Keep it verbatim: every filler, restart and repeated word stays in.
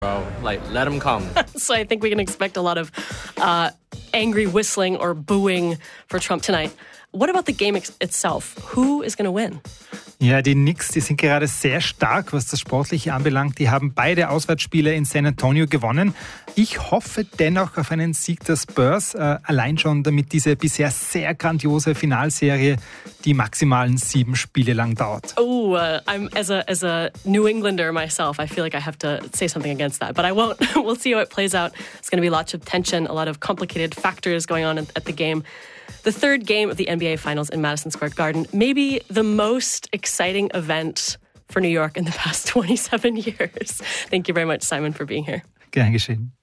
Bro, like, let them come. So I think we can expect a lot of uh, angry whistling or booing for Trump tonight. What about the game ex- itself? Who is going to win? Ja, die Knicks, die sind gerade sehr stark, was das Sportliche anbelangt. Die haben beide Auswärtsspiele in San Antonio gewonnen. Ich hoffe dennoch auf einen Sieg der Spurs, äh, allein schon damit diese bisher sehr grandiose Finalserie die maximalen sieben Spiele lang dauert. Oh, uh, I'm as a as a New Englander myself, I feel like I have to say something against that, but I won't. We'll see how it plays out. It's going to be lots of tension, a lot of complicated factors going on at the game. The third game of the N B A Finals in Madison Square Garden, maybe the most exciting event for New York in the past twenty-seven years. Thank you very much, Simon, for being here. Gern geschehen.